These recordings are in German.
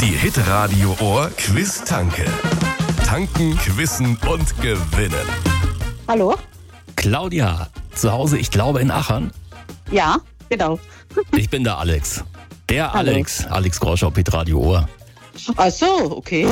Die Hitradio Ohr Quiz-Tanke. Tanken, quizzen und gewinnen. Hallo? Claudia, zu Hause, ich glaube in Achern. Ja, genau. Ich bin der Alex. Der Hallo. Alex Groscher, Hitradio Ohr. Ach so, okay.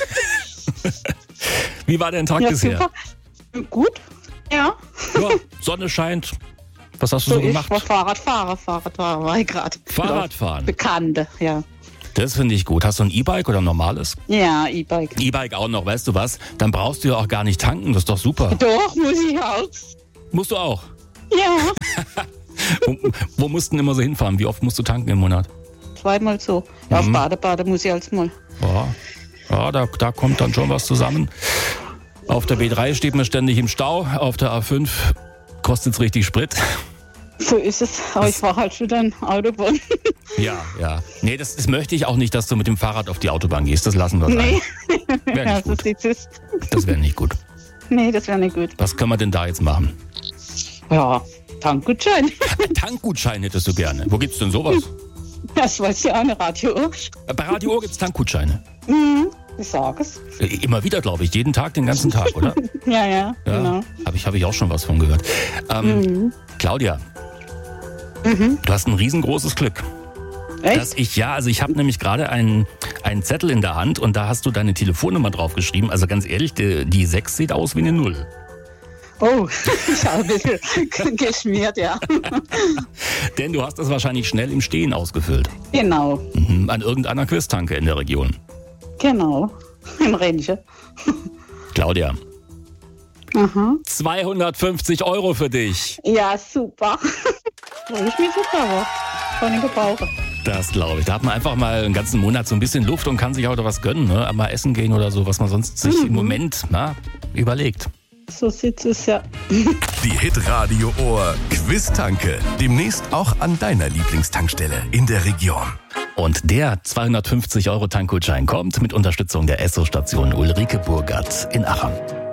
Wie war dein Tag bisher? Super. Gut, ja. Ja, Sonne scheint. Was hast du so Ich gemacht? war Fahrradfahrer war ich gerade. Fahrradfahren. Bekannte, ja. Das finde ich gut. Hast du ein E-Bike oder ein normales? Ja, E-Bike. E-Bike auch noch, weißt du was? Dann brauchst du ja auch gar nicht tanken, das ist doch super. Doch, muss ich auch. Musst du auch. Ja, Wo musst du denn immer so hinfahren? Wie oft musst du tanken im Monat? zweimal so. Ja, auf Bade muss ich als mal. Ja, da kommt dann schon was zusammen. Auf der B3 steht man ständig im Stau, auf der A5 kostet es richtig Sprit. So ist es. Aber ich fahre halt schon dann Autobahn. Ja. Nee, das möchte ich auch nicht, dass du mit dem Fahrrad auf die Autobahn gehst. Das lassen wir sein. Nee, Wär ja, nicht so gut. sieht's aus. Das wäre nicht gut. Nee, das wäre nicht gut. Was können wir denn da jetzt machen? Ja, Tankgutschein. Tankgutschein hättest du gerne. Wo gibt's denn sowas? Das weiß ja eine Radio. Bei Radio Ohr gibt's Tankgutscheine. Ich sag es. Immer wieder, glaube ich. Jeden Tag, den ganzen Tag, oder? Ja, genau. Hab ich auch schon was von gehört. Claudia, du hast ein riesengroßes Glück. Echt? Ich habe nämlich gerade einen Zettel in der Hand und da hast du deine Telefonnummer draufgeschrieben. Also ganz ehrlich, die 6 sieht aus wie eine 0. Oh, ich habe ein bisschen geschmiert, ja. Denn du hast das wahrscheinlich schnell im Stehen ausgefüllt. Genau, An irgendeiner Quiztanke in der Region. genau. Im Rennchen. Claudia, 250 € für dich. Ja, super. Freue ich mich super, aber kann ich gebrauchen. Das glaube ich. Da hat man einfach mal einen ganzen Monat so ein bisschen Luft und kann sich auch was gönnen. Ne? Mal essen gehen oder so, was man sonst sich im Moment überlegt. So sieht es ja. Die Hitradio Ohr Quiz-Tanke. Demnächst auch an deiner Lieblingstankstelle in der Region. Und der 250 € Tankgutschein kommt mit Unterstützung der Esso-Station Ulrike Burgert in Achern.